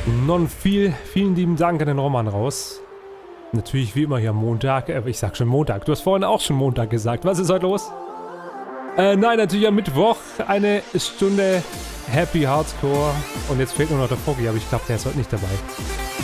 Vielen lieben Dank an den Roman raus. Natürlich wie immer hier Montag. Ich sag schon Montag. Du hast vorhin auch schon Montag gesagt. Was ist heute los? Nein, natürlich am Mittwoch. Eine Stunde Happy Hardcore. Und jetzt fehlt nur noch der Foggy, aber ich glaube, der ist heute nicht dabei.